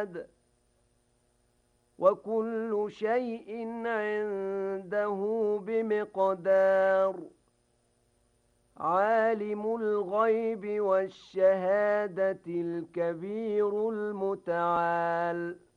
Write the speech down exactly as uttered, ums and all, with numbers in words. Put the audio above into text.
أحد وكل شيء عنده بمقدار عالم الغيب والشهادة الكبير المتعال